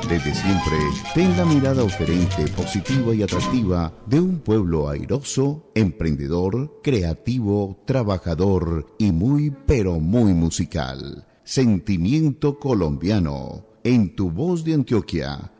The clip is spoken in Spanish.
Desde siempre, ten la mirada oferente, positiva y atractiva de un pueblo airoso, emprendedor, creativo, trabajador y muy, pero muy musical. Sentimiento colombiano, en tu voz de Antioquia,